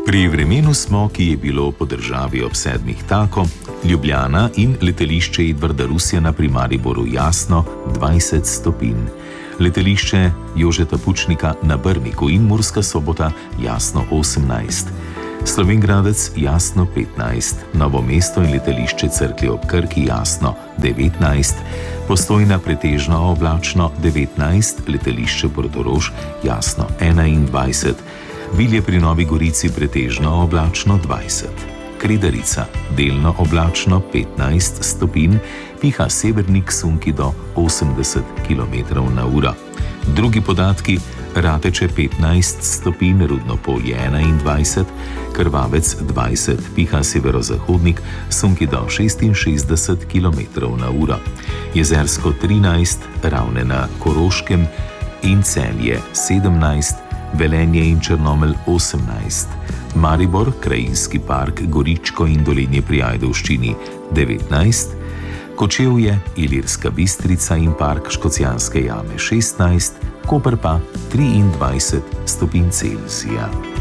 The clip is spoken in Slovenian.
Pri vremenu smo, ki je bilo po državi ob 7 tako, Ljubljana in letališče Edvarda Rusjana pri Mariboru jasno 20 stopinj. Letališče Jožeta Pučnika na Brniku in Murska Sobota jasno 18. Slovenj Gradec jasno 15, Novo mesto in letališče Cerklje ob Krki jasno 19, Postojna pretežno oblačno 19, letališče Portorož jasno 21, Vilje pri Novi Gorici pretežno oblačno 20, Kredarica delno oblačno 15 stopinj, piha severnik sunki do 80 km/h. Drugi podatki: Rateče 15 stopinj, Rudnopolje 21, Krvavec 20, piha severozahodnik, sunki do 66 km/h. Jezersko 13, Ravne na Koroškem in Celje 17, Velenje in Črnomelj 18, Maribor, Krajinski park Goričko in Dolenje pri Ajdovščini 19, Kočevje, Ilirska Bistrica in park Škocjanske jame 16, Koper pa 23 stopinj Celzija.